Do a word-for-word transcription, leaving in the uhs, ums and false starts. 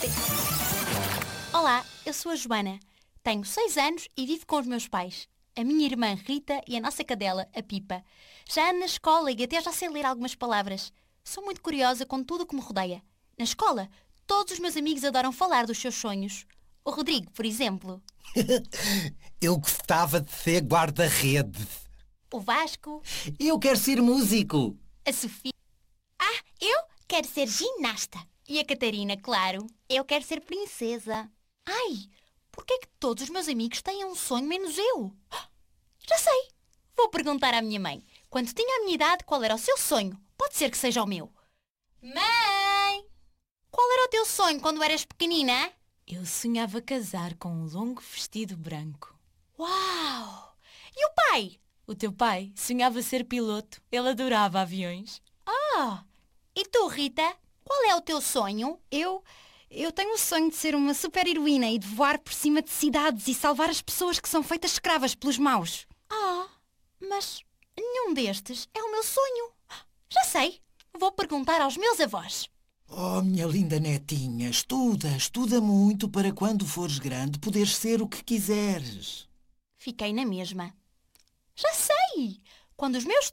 Olá, eu sou a Joana. Tenho seis anos e vivo com os meus pais. A minha irmã Rita e a nossa cadela, a Pipa. Já ando na escola e até já sei ler algumas palavras. Sou muito curiosa com tudo o que me rodeia. Na escola, todos os meus amigos adoram falar dos seus sonhos. O Rodrigo, por exemplo. Eu gostava de ser guarda-redes. O Vasco. Eu quero ser músico. A Sofia. Ah, eu quero ser ginasta. E a Catarina, claro. Eu quero ser princesa. Ai, porquê é que todos os meus amigos têm um sonho menos eu? Já sei. Vou perguntar à minha mãe. Quando tinha a minha idade, qual era o seu sonho? Pode ser que seja o meu. Mãe! Qual era o teu sonho quando eras pequenina? Eu sonhava casar com um longo vestido branco. Uau! E o pai? O teu pai sonhava ser piloto. Ele adorava aviões. Ah! E tu, Rita? Qual é o teu sonho? Eu... Eu tenho o sonho de ser uma super-heroína e de voar por cima de cidades e salvar as pessoas que são feitas escravas pelos maus. Ah, mas nenhum destes é o meu sonho. Já sei. Vou perguntar aos meus avós. Oh, minha linda netinha, estuda, estuda muito para quando fores grande poderes ser o que quiseres. Fiquei na mesma. Já sei! Quando os meus